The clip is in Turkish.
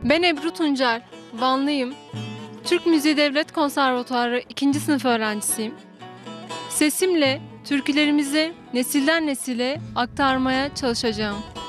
Ben Ebru Tuncer, Vanlıyım. Türk Müziği Devlet Konservatuarı 2. sınıf öğrencisiyim. Sesimle türkülerimizi nesilden nesile aktarmaya çalışacağım.